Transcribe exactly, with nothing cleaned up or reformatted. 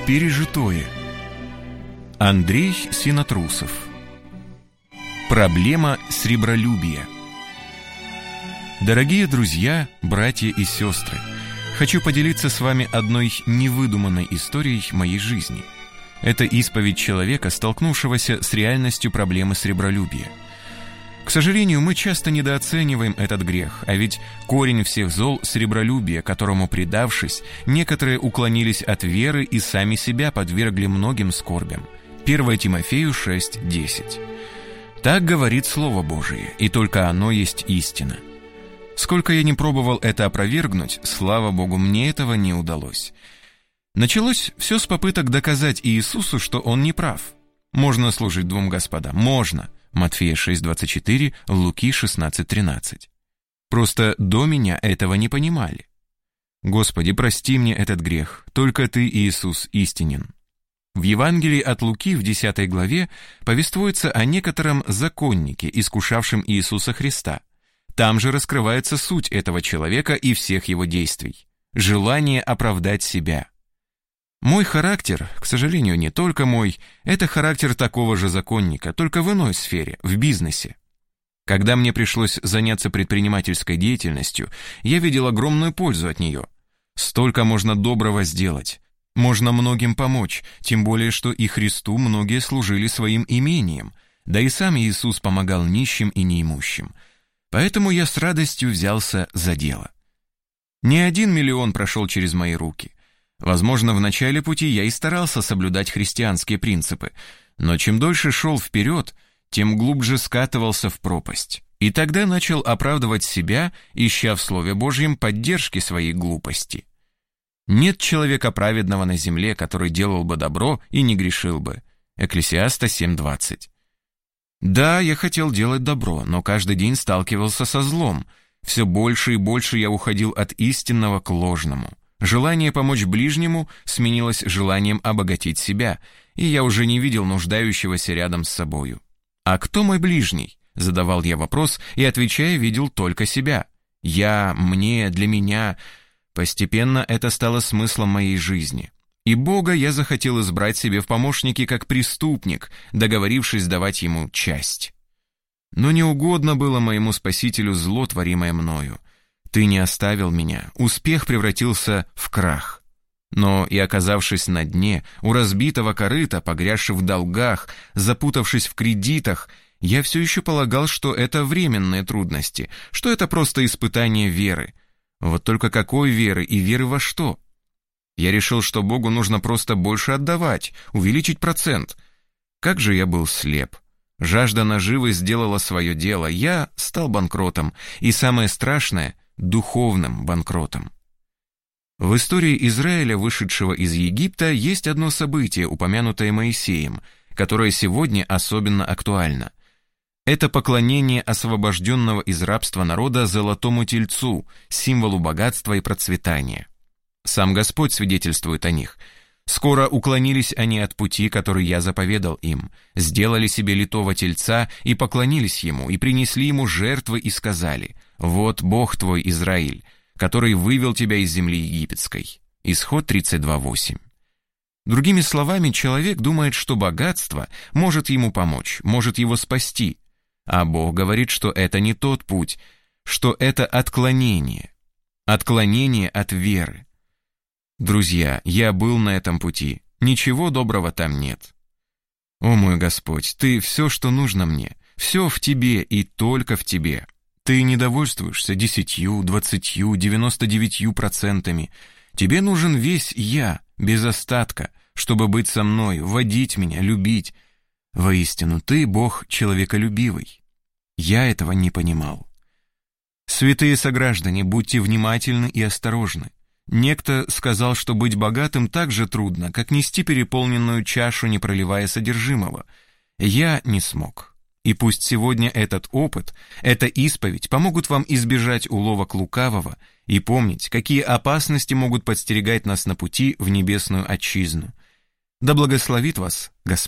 Пережитое. Андрей Синотрусов. Проблема сребролюбия. Дорогие друзья, братья и сестры, хочу поделиться с вами одной невыдуманной историей моей жизни. Это исповедь человека, столкнувшегося с реальностью проблемы сребролюбия. К сожалению, мы часто недооцениваем этот грех, а ведь корень всех зол – сребролюбие, которому, предавшись, некоторые уклонились от веры и сами себя подвергли многим скорбям. первое Тимофею шесть десять. Так говорит Слово Божие, и только оно есть истина. Сколько я не пробовал это опровергнуть, слава Богу, мне этого не удалось. Началось все с попыток доказать Иисусу, что Он не прав. Можно служить двум господам, можно. Матфея шесть двадцать четыре, Луки шестнадцать тринадцать. Просто до меня этого не понимали. Господи, прости мне этот грех, только Ты, Иисус, истинен. В Евангелии от Луки в десятой главе повествуется о некотором законнике, искушавшем Иисуса Христа. Там же раскрывается суть этого человека и всех его действий. Желание оправдать себя. Мой характер, к сожалению, не только мой, это характер такого же законника, только в иной сфере, в бизнесе. Когда мне пришлось заняться предпринимательской деятельностью, я видел огромную пользу от нее. Столько можно доброго сделать, можно многим помочь, тем более, что и Христу многие служили своим имением, да и сам Иисус помогал нищим и неимущим. Поэтому я с радостью взялся за дело. Не один миллион прошел через мои руки. Возможно, в начале пути я и старался соблюдать христианские принципы, но чем дольше шел вперед, тем глубже скатывался в пропасть. И тогда начал оправдывать себя, ища в Слове Божьем поддержки своей глупости. Нет человека праведного на земле, который делал бы добро и не грешил бы. Экклесиаста семь двадцать. Да, я хотел делать добро, но каждый день сталкивался со злом. Все больше и больше я уходил от истинного к ложному. Желание помочь ближнему сменилось желанием обогатить себя, и я уже не видел нуждающегося рядом с собою. «А кто мой ближний?» — задавал я вопрос, и, отвечая, видел только себя. «Я», «мне», «для меня». Постепенно это стало смыслом моей жизни. И Бога я захотел избрать себе в помощники как преступник, договорившись давать ему часть. Но не угодно было моему Спасителю зло, творимое мною. Ты не оставил меня, успех превратился в крах. Но и оказавшись на дне, у разбитого корыта, погрязши в долгах, запутавшись в кредитах, я все еще полагал, что это временные трудности, что это просто испытание веры. Вот только какой веры и веры во что? Я решил, что Богу нужно просто больше отдавать, увеличить процент. Как же я был слеп. Жажда наживы сделала свое дело, я стал банкротом, и самое страшное — духовным банкротом. В истории Израиля, вышедшего из Египта, есть одно событие, упомянутое Моисеем, которое сегодня особенно актуально. Это поклонение освобожденного из рабства народа золотому тельцу, символу богатства и процветания. Сам Господь свидетельствует о них. «Скоро уклонились они от пути, который я заповедал им, сделали себе литого тельца и поклонились ему, и принесли ему жертвы и сказали: „Вот Бог твой, Израиль, который вывел тебя из земли египетской“». Исход тридцать два восемь. Другими словами, человек думает, что богатство может ему помочь, может его спасти, а Бог говорит, что это не тот путь, что это отклонение, отклонение от веры. Друзья, я был на этом пути, ничего доброго там нет. О мой Господь, Ты все, что нужно мне, все в Тебе и только в Тебе. Ты не довольствуешься десятью, двадцатью, девяносто девятью процентами. Тебе нужен весь я, без остатка, чтобы быть со мной, водить меня, любить. Воистину, Ты Бог человеколюбивый. Я этого не понимал. Святые сограждане, будьте внимательны и осторожны. Некто сказал, что быть богатым так же трудно, как нести переполненную чашу, не проливая содержимого. Я не смог. И пусть сегодня этот опыт, эта исповедь помогут вам избежать уловок лукавого и помнить, какие опасности могут подстерегать нас на пути в небесную отчизну. Да благословит вас Господь.